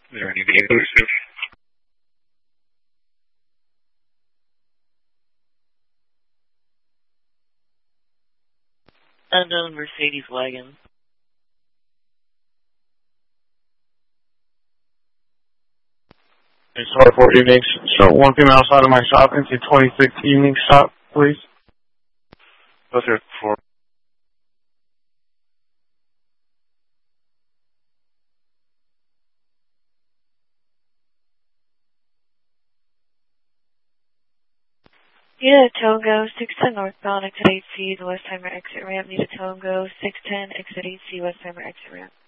Is there any inclusive? Unknown Mercedes wagon. It's hard for evening. So one female outside of my shop into 26 evening shop, please. Those are for. Yeah, Togo, 610 northbound, exit 8C, the Westheimer exit ramp. Need a Togo, 610, exit 8C, Westheimer exit ramp.